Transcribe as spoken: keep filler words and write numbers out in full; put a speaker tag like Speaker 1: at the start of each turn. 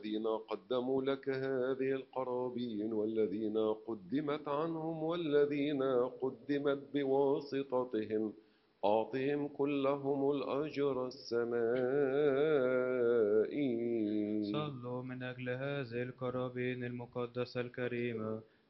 Speaker 1: الذين قدموا لك هذه القرابين والذين قدمت عنهم والذين قدمت بواسطتهم، أعطهم كلهم الأجر السمائي.
Speaker 2: صلوا من أجل هذه القرابين المقدسة الكريمة